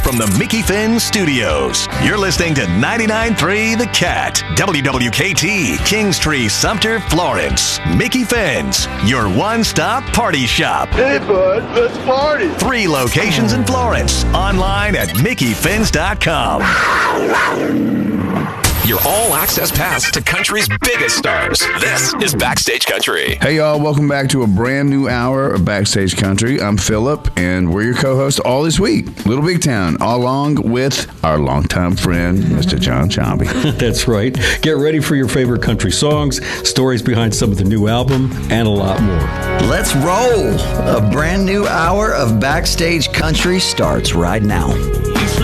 from the Mickey Finn Studios. You're listening to 99.3 The Cat, WWKT, Kingstree, Sumter, Florence. Mickey Finn's, your one-stop party shop. Hey, bud, let's party. 3 locations in Florence. Online at MickeyFinns.com. Your all-access pass to country's biggest stars. This is Backstage Country. Hey, y'all. Welcome back to a brand new hour of Backstage Country. I'm Philip, and we're your co-hosts all this week. Little Big Town, along with our longtime friend, Mr. John Chomby. That's right. Get ready for your favorite country songs, stories behind some of the new album, and a lot more. Let's roll. A brand new hour of Backstage Country starts right now.